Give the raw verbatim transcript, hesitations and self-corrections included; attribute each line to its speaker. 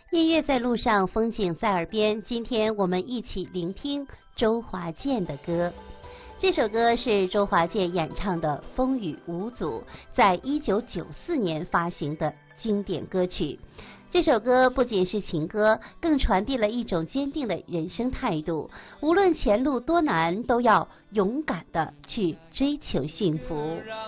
Speaker 1: 音乐在路上，风景在耳边。今天我们一起聆听周华健的歌。这首歌是周华健演唱的《风雨无阻》，在一九九四年发行的经典歌曲。这首歌不仅是情歌，更传递了一种坚定的人生态度，无论前路多难，都要勇敢的去追求幸福。